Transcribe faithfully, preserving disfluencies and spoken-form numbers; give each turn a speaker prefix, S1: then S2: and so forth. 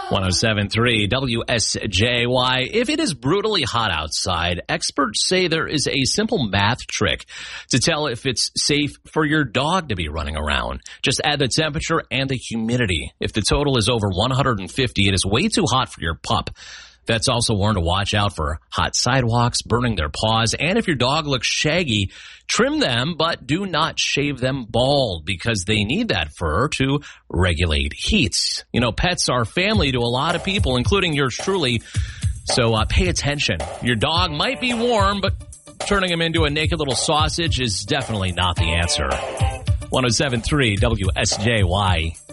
S1: one oh seven point three W S J Y. If it is brutally hot outside, experts say there is a simple math trick to tell if it's safe for your dog to be running around. Just add the temperature and the humidity. If the total is over one hundred fifty, it is way too hot for your pup. Vets also warn to watch out for hot sidewalks, burning their paws, and if your dog looks shaggy, trim them, but do not shave them bald because they need that fur to regulate heats. You know, pets are family to a lot of people, including yours truly, so uh, pay attention. Your dog might be warm, but turning him into a naked little sausage is definitely not the answer. one oh seven point three W S J Y.